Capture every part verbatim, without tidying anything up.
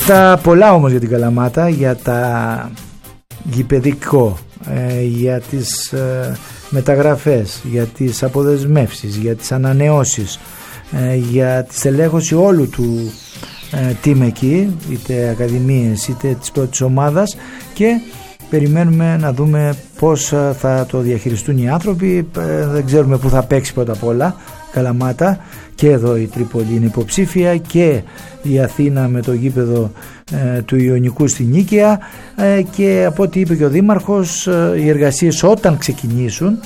Αυτά πολλά όμως για την Καλαμάτα, για τα γηπεδικό, ε, για τις ε, μεταγραφές, για τις αποδεσμεύσεις, για τις ανανεώσεις, ε, για τη στελέχωση όλου του ε, team εκεί, είτε ακαδημίες είτε της πρώτης ομάδας, και περιμένουμε να δούμε πώς θα το διαχειριστούν οι άνθρωποι. ε, δεν ξέρουμε πού θα παίξει πρώτα απ' όλα Καλαμάτα, και εδώ η Τρίπολη είναι υποψήφια, και η Αθήνα με το γήπεδο ε, του Ιωνικού στην Νίκαια, ε, και από ό,τι είπε και ο Δήμαρχος, ε, οι εργασίες όταν ξεκινήσουν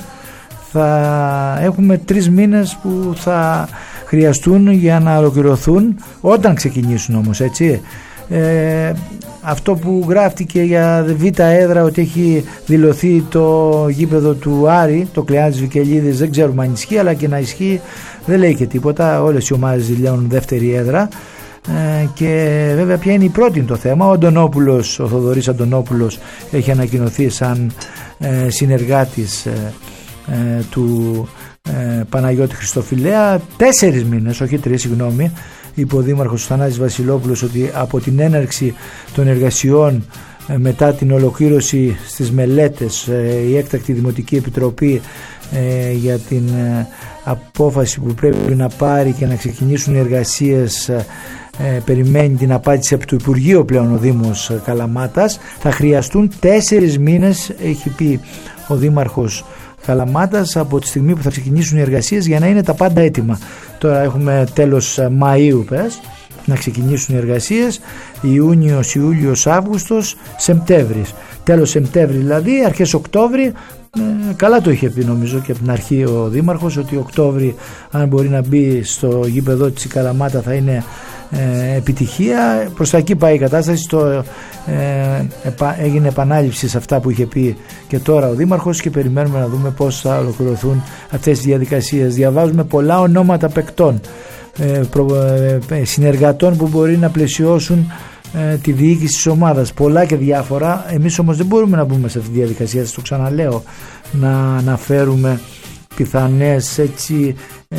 θα έχουμε τρεις μήνες που θα χρειαστούν για να ολοκληρωθούν, όταν ξεκινήσουν όμως, έτσι. Ε, αυτό που γράφτηκε για β' έδρα, ότι έχει δηλωθεί το γήπεδο του Άρη, το Κλεάνθης Βικελίδης, δεν ξέρουμε αν ισχύει, αλλά και να ισχύει δεν λέει και τίποτα. Όλες οι ομάδες δηλώνουν δεύτερη έδρα, ε, και βέβαια ποια είναι η πρώτη είναι το θέμα. Ο Αντωνόπουλος, ο Θοδωρής Αντωνόπουλος έχει ανακοινωθεί σαν ε, συνεργάτης ε, ε, του ε, Παναγιώτη Χριστοφιλέα. Τέσσερις μήνες, όχι τρεις, συγγνώμη, είπε ο Δήμαρχος Θανάσης Βασιλόπουλος, ότι από την έναρξη των εργασιών ε, μετά την ολοκλήρωση στις μελέτες, ε, η έκτακτη Δημοτική Επιτροπή ε, για την ε, απόφαση που πρέπει να πάρει και να ξεκινήσουν οι εργασίες, ε, περιμένει την απάντηση από το Υπουργείο πλέον ο Δήμος Καλαμάτας. Θα χρειαστούν τέσσερις μήνες, έχει πει ο Δήμαρχος Καλαμάτας, από τη στιγμή που θα ξεκινήσουν οι εργασίες, για να είναι τα πάντα έτοιμα. Τώρα έχουμε τέλος Μαΐου, πες, να ξεκινήσουν οι εργασίες, Ιούνιος, Ιούλιος, Αύγουστος, Σεπτέμβρης. Τέλος Σεπτέμβρη δηλαδή, αρχές Οκτώβρη. Ε, καλά το είχε πει νομίζω και από την αρχή ο Δήμαρχος, ότι Οκτώβρη, αν μπορεί να μπει στο γήπεδο της Καλαμάτα, θα είναι ε, επιτυχία. Προς τα εκεί πάει η κατάσταση. Το, ε, επα, έγινε επανάληψη σε αυτά που είχε πει και τώρα ο Δήμαρχος, και περιμένουμε να δούμε πώς θα ολοκληρωθούν αυτές τις διαδικασίες. Διαβάζουμε πολλά ονόματα παικτών, ε, προ, ε, συνεργατών που μπορεί να πλαισιώσουν ε, τη διοίκηση της ομάδας, πολλά και διάφορα. Εμείς όμως δεν μπορούμε να μπούμε σε αυτή τη διαδικασία, σας το ξαναλέω, να αναφέρουμε πιθανές έτσι ε,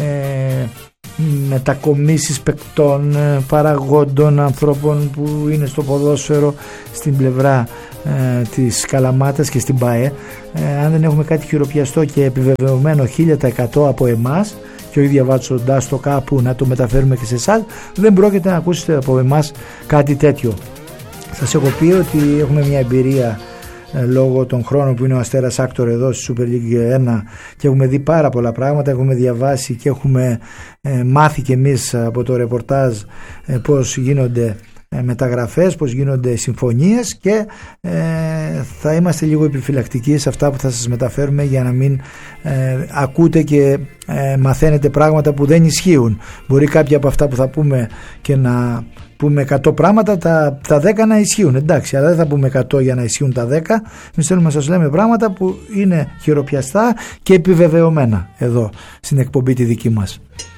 μετακομίσεις παικτών, παραγόντων, ανθρώπων που είναι στο ποδόσφαιρο στην πλευρά ε, της Καλαμάτας και στην ΠΑΕ. Ε, αν δεν έχουμε κάτι χειροπιαστό και επιβεβαιωμένο χίλια τοις εκατό από εμάς, και όχι διαβάζοντας το κάπου να το μεταφέρουμε και σε εσάς, δεν πρόκειται να ακούσετε από εμάς κάτι τέτοιο. Σας έχω πει ότι έχουμε μια εμπειρία ε, λόγω των χρόνων που είναι ο Αστέρας Άκτορ εδώ στη Super League ένα, και έχουμε δει πάρα πολλά πράγματα, έχουμε διαβάσει και έχουμε ε, μάθει και εμείς από το ρεπορτάζ ε, πώς γίνονται ε, μεταγραφές, πώς γίνονται συμφωνίες, και ε, θα είμαστε λίγο επιφυλακτικοί σε αυτά που θα σας μεταφέρουμε, για να μην ε, ακούτε και ε, μαθαίνετε πράγματα που δεν ισχύουν. Μπορεί κάποια από αυτά που θα πούμε και να πούμε εκατό πράγματα, τα, τα δέκα να ισχύουν, εντάξει, αλλά δεν θα πούμε εκατό για να ισχύουν τα δέκα. Εμείς θέλουμε να σας λέμε πράγματα που είναι χειροπιαστά και επιβεβαιωμένα εδώ στην εκπομπή τη δική μας.